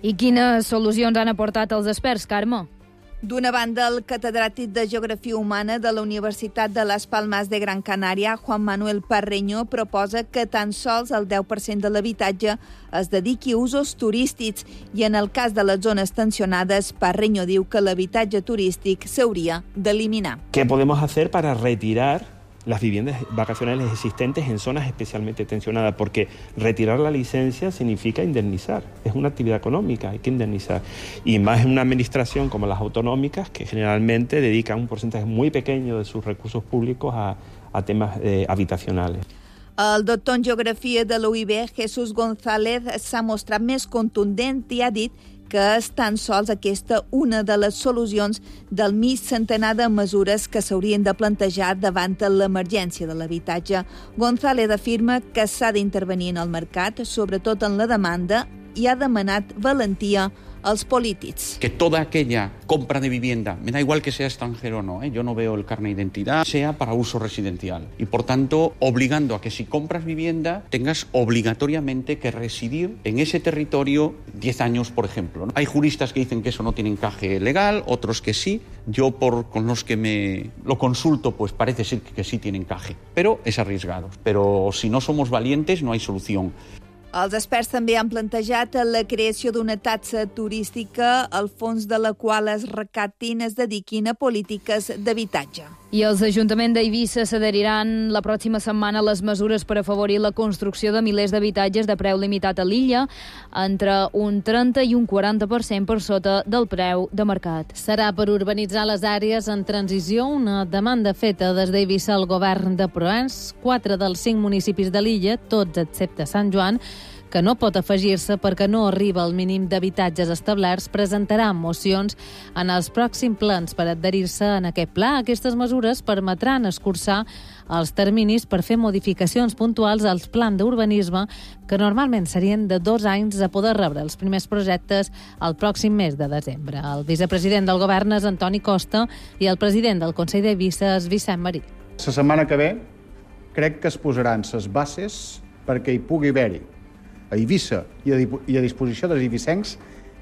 I quines solucions han aportat els experts, Carme? D'una banda, el catedràtic de Geografia Humana de la Universitat de Las Palmas de Gran Canària, Juan Manuel Parreño, proposa que tan sols el 10% de l'habitatge es dediqui a usos turístics i en el cas de les zones tensionades, Parreño diu que l'habitatge turístic s'hauria d'eliminar. ¿Qué podemos hacer para retirar las viviendas vacacionales existentes en zonas especialmente tensionadas? Porque retirar la licencia significa indemnizar, es una actividad económica, hay que indemnizar. Y más en una administración como las autonómicas, que generalmente dedican un porcentaje muy pequeño de sus recursos públicos a temas habitacionales. El doctor en Geografia de l'UIB, Jesús González, s'ha mostrat més contundent i ha dit que és tan sols aquesta una de les solucions del mig centenar de mesures que s'haurien de plantejar davant l'emergència de l'habitatge. González afirma que s'ha d'intervenir en el mercat, sobretot en la demanda, i ha demanat valentia als polítics. Que toda aquella compra de vivienda, me da igual que sea extranjero o no, yo no veo el carnet de identidad, sea para uso residencial. Y por tanto, obligando a que si compras vivienda, tengas obligatoriamente que residir en ese territorio 10 años, por ejemplo. Hay juristas que dicen que eso no tiene encaje legal, otros que sí. Yo, con los que me lo consulto, pues parece ser que sí tiene encaje. Pero es arriesgado. Pero si no somos valientes, no hay solución. Els experts també han plantejat la creació d'una taxa turística, el fons de la qual es recaptin es dediquin a polítiques d'habitatge. I els ajuntaments d'Eivissa s'adheriran la pròxima setmana a les mesures per afavorir la construcció de milers d'habitatges de preu limitat a l'illa, entre un 30 i un 40% per sota del preu de mercat. Serà per urbanitzar les àrees en transició, una demanda feta des d'Eivissa al govern de Proens. 4 dels 5 municipis de l'illa, tots excepte Sant Joan, que no pot afegir-se perquè no arriba al mínim d'habitatges establerts, presentarà mocions en els pròxims plans per adherir-se en aquest pla. Aquestes mesures permetran escurçar els terminis per fer modificacions puntuals als plans d'urbanisme, que normalment serien de 2 anys, a poder rebre els primers projectes el pròxim mes de desembre. El vicepresident del govern és Antoni Costa i el president del Consell d'Eivissa és Vicent Marí. La setmana que ve crec que es posaran les bases perquè hi pugui haver-hi a Eivissa i a disposició dels eivissencs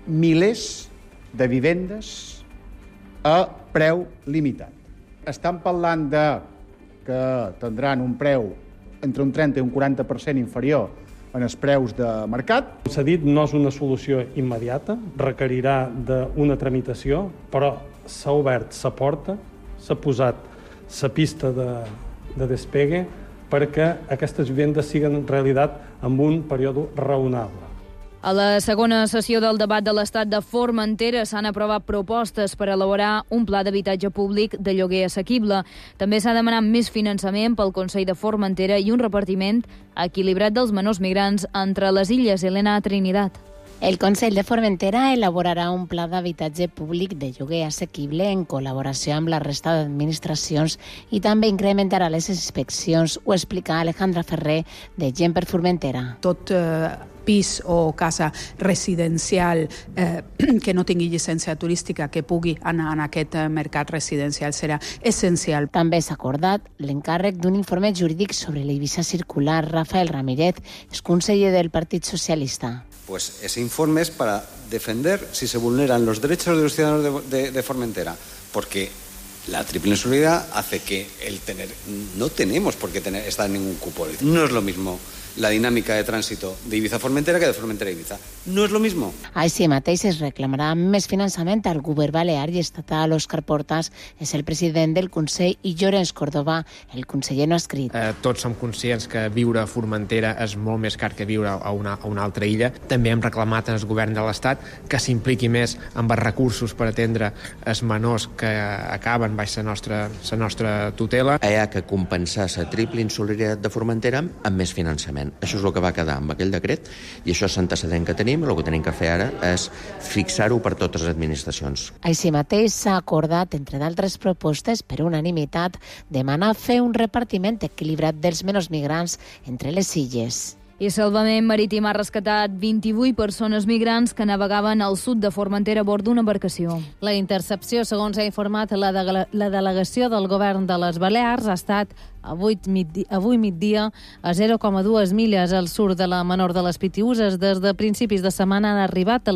milers de vivendes a preu limitat. Estan parlant de que tindran un preu entre un 30 i un 40% inferior en els preus de mercat. S'ha dit, no és una solució immediata, requerirà d'una tramitació, però s'ha obert la porta, s'ha posat la pista de despegue perquè aquestes vivendes siguin realitat en un període raonable. A la segona sessió del debat de l'Estat de Formentera s'han aprovat propostes per elaborar un pla d'habitatge públic de lloguer assequible. També s'ha demanat més finançament pel Consell de Formentera i un repartiment equilibrat dels menors migrants entre les illes. Elena Trinidad. El Consell de Formentera elaborarà un pla d'habitatge públic de lloguer assequible en col·laboració amb la resta d'administracions i també incrementarà les inspeccions, ho explica Alejandra Ferrer, de Gent per Formentera. Tot pis o casa residencial que no tingui llicència turística que pugui anar en aquest mercat residencial serà essencial. També s'ha acordat l'encàrrec d'un informe jurídic sobre l'Eivissa circular. Rafael Ramírez és conseller del Partit Socialista. Pues ese informe es para defender si se vulneran los derechos de los ciudadanos de Formentera, porque la triple insulidad hace que no tenemos por qué estar en ningún cupo. No es lo mismo la dinámica de tránsito de Ibiza a Formentera que de Formentera a Ibiza. No és lo mismo. Així mateix es reclamarà més finançament al govern balear i estatal. Òscar Portas és el president del Consell i Llorenç Córdoba, el conseller no escrit. Tots som conscients que viure a Formentera és molt més car que viure a una altra illa. També hem reclamat al govern de l'Estat que s'impliqui més amb els recursos per atendre els menors que acaben baix la nostra tutela. Hi ha que compensar la triple insularitat de Formentera amb més finançament. Això és el que va quedar amb aquell decret i això és l'antecedent que tenim. El que tenim que fer ara és fixar-ho per totes les administracions. Així mateix s'ha acordat, entre d'altres propostes, per unanimitat, demanar fer un repartiment equilibrat dels menors migrants entre les illes. I Salvament Marítim ha rescatat 28 persones migrants que navegaven al sud de Formentera a bord d'una embarcació. La intercepció, segons ha informat la delegació del govern de les Balears, ha estat avui migdia a 0,2 milles al sud de la Menor de les Pitiüses. Des de principis de setmana han arribat a